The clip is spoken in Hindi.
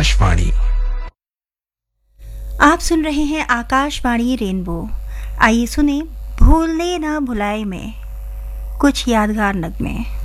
आकाशवाणी। आप सुन रहे हैं आकाशवाणी रेनबो। आइए सुने भूले ना भुलाए में कुछ यादगार नगमे।